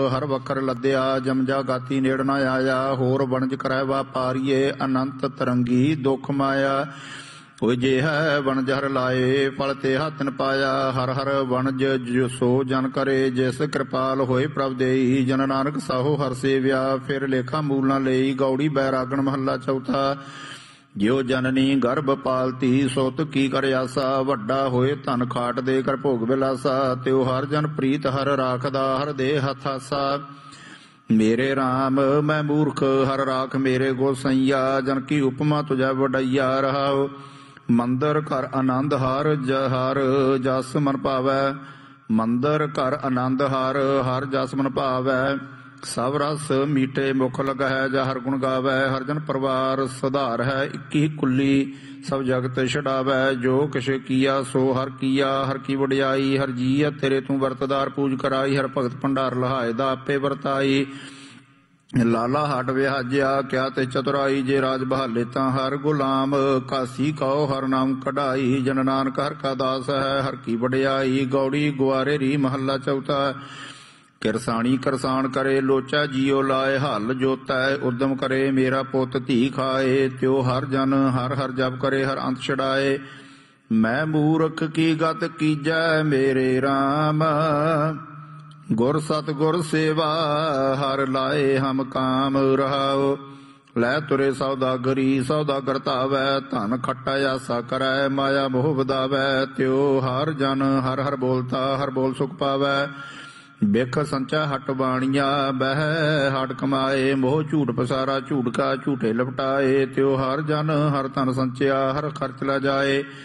ਹਰ ਵਖਰ ਲੱਦਿਆ ਜਮਜਾ ਗਾਤੀ ਨੇੜ ਨਾ ਆਇਆ। ਹੋਰ ਵਣਜ ਕਰੈ ਵਾਪਾਰੀਏ ਅਨੰਤ ਤਰੰਗੀ ਦੁਖ ਮਾਇਆ। ਹੋਇ ਜੇ ਹੈ ਵਣਜ ਹਰ ਲਾਏ ਫਲ ਤੇ ਹੱਥ ਨ ਪਾਇਆ। ਹਰ ਹਰ ਵਣਜ ਸੋ ਜਨ ਕਰੇ ਜਿਸ ਕਿਰਪਾਲ ਹੋਏ ਪ੍ਰਭ ਦੇਈ। ਜਨ ਨਾਨਕ ਸਾਹੋ ਹਰ ਸੇਵਿਆ ਫਿਰ ਲੇਖਾ ਮੂਲ ਨਾ ਲਈ। ਗੌੜੀ ਬੈਰਾਗਣ ਮਹੱਲਾ ਚੌਥਾ। ਜਿਉ ਜਨਨੀ ਗਰਭ ਪਾਲਤੀ ਸੁਤ ਕੀ ਕਰ ਆਸਾ। ਵੱਡਾ ਹੋਏ ਧਨ ਖਾਟ ਦੇ ਕਰ ਭੋਗ ਵਿਲਾਸਾ। ਤਿਉ ਹਰ ਜਨ ਪ੍ਰੀਤ ਹਰ ਰਾਖਦਾ ਹਰ ਦੇ ਹੱਥ ਆਸਾ। ਮੇਰੇ RAM ਮੈਂ ਮੂਰਖ ਹਰ ਰਾਖ ਮੇਰੇ ਗੋਸਈਆ। ਜਨ ਕੀ ਉਪਮਾ ਤੁਝੈ ਵਡਈਆ ਰਹਾਉ। ਮੰਦਰ ਘਰ ਆਨੰਦ ਹਰ ਜਸ ਮਨ ਭਾਵੈ। ਮੰਦਰ ਘਰ ਆਨੰਦ ਹਰ ਜਸ ਮਨ ਭਾਵੈ। ਸਭ ਰਸ ਮੀਠੇ ਮੁਖ ਲਗਹਿ ਜਾ ਹਰ ਗੁਣ ਗਾਵੈ। ਹਰ ਜਨ ਪਰਿਵਾਰ ਸੁਧਾਰ ਹੈ ਇੱਕੀ ਕੁੱਲੀ ਸਭ ਜਗਤ ਛਡਾਵੈ। ਜੋ ਕਿਛ ਕੀਆ ਸੋ ਹਰ ਕੀਆ ਹਰ ਕੀ ਵਡਿਆਈ। ਹਰ ਜੀਅ ਤੇਰੇ ਤੂੰ ਵਰਤਦਾਰ ਪੂਜ ਕਰਾਈ। ਹਰ ਭਗਤ ਭੰਡਾਰ ਲਹਾਏ ਦਾ ਆਪੇ ਵਰਤਾਈ। ਲਾਲਾ ਹਟ ਵਿਹਾਜਿਆ ਕਿਆ ਤੇ ਚਤੁਰਾਈ। ਜੇ ਰਾਜ ਬਹਾਲੇ ਤਾਂ ਹਰ ਗੁਲਾਮ ਕਾਸੀ ਕਹੋ ਹਰ ਨਾਮ ਕਢਾਈ। ਜਨ ਨਾਨਕ ਹਰ ਕਾ ਦਾਸ ਹੈ ਹਰ ਕੀ ਵਡਿਆਈ। ਗੌੜੀ ਗੁਆਰੇ ਰੀ ਮਹੱਲਾ ਚੌਥਾ। ਕਿਰਸਾਣੀ ਕਰਸਾਨ ਕਰੇ ਲੋਚਾ ਜੀਓ ਲਾਏ। ਹੱਲ ਜੋਤੈ ਉਦਮ ਕਰੇ ਮੇਰਾ ਪੁੱਤ ਧੀ ਖਾਏ। ਤਿਉ ਹਰ ਜਨ ਹਰ ਹਰ ਜਪ ਕਰੇ ਹਰ ਅੰਤ ਛਡਾਏ। ਮੈਂ ਮੂਰਖ ਕੀ ਗਤ ਕੀਜੈ ਮੇਰੇ RAM। ਗੁਰ ਸਤਿਗੁਰ ਸੇਵਾ ਹਰ ਲਾਏ ਹਮ ਕਾਮ ਰਹਾਉ। ਲੈ ਤੁਰੇ ਸੌਦਾਗਰੀ ਸੌਦਾਗਰ ਧਾਵੈ। ਧਨ ਖੱਟਾ ਆਸਾ ਕਰੈ ਮਾਇਆ ਮੋਹ ਵਧਾਵੈ। ਤਿਉ ਹਰ ਜਨ ਹਰ ਹਰ ਬੋਲਤਾ ਹਰ ਬੋਲ ਸੁਖ ਪਾਵੈ। ਬਿਖ ਸੰਚਾ ਹਟ ਬਾਣੀਆ ਬਹਿ ਹਟ ਕਮਾਏ। ਮੋਹ ਝੂਠ ਪਸਾਰਾ ਝੂਠ ਕਾ ਝੂਠੇ ਲਪਟਾਏ। ਤਿਉ ਹਰ ਜਨ ਹਰ ਧਨ ਸੰਚਿਆ ਹਰ ਖਰਚ ਲਾ ਜਾਏ।